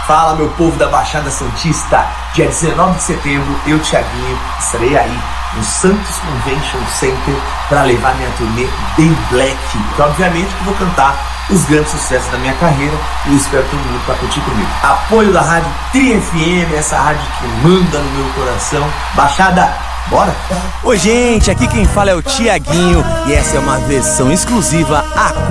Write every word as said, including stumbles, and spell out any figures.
Fala, meu povo da Baixada Santista. Dia dezenove de setembro, eu, Thiaguinho, estarei aí no Santos Convention Center para levar minha turnê bem black. Então, obviamente, que vou cantar os grandes sucessos da minha carreira e eu espero todo mundo para curtir comigo. Apoio da Rádio Tri F M, essa rádio que manda no meu coração. Baixada, bora? Oi, gente, aqui quem fala é o Thiaguinho e essa é uma versão exclusiva a